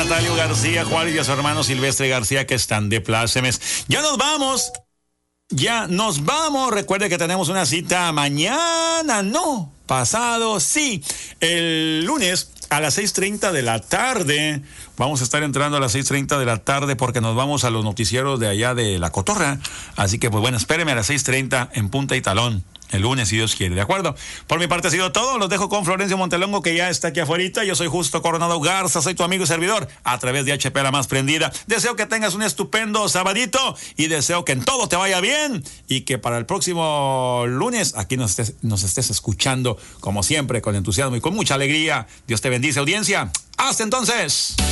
Natalio García Juárez y a su hermano Silvestre García, que están de plácemes. Ya nos vamos. Ya nos vamos. Recuerde que tenemos una cita mañana, no, pasado, sí, el lunes a las 6:30 de la tarde. Vamos a estar entrando a las 6:30 de la tarde porque nos vamos a los noticieros de allá de La Cotorra. Así que, pues bueno, espéreme a las 6:30 en Punta y Talón. El lunes, si Dios quiere, ¿de acuerdo? Por mi parte ha sido todo. Los dejo con Florencio Montelongo, que ya está aquí afuera. Yo soy Justo Coronado Garza, soy tu amigo y servidor a través de HP La Más Prendida. Deseo que tengas un estupendo sabadito y deseo que en todo te vaya bien y que para el próximo lunes aquí nos estés escuchando, como siempre, con entusiasmo y con mucha alegría. Dios te bendice, audiencia. ¡Hasta entonces!